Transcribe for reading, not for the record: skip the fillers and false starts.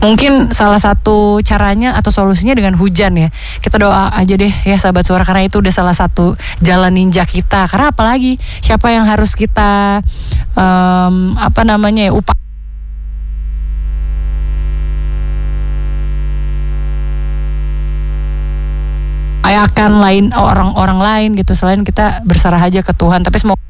Mungkin salah satu caranya atau solusinya dengan hujan ya. Kita doa aja deh ya sahabat suara, karena itu udah salah satu jalan ninja kita. Karena apalagi siapa yang harus kita upayakan lain orang-orang lain gitu, selain kita berserah aja ke Tuhan. Tapi semoga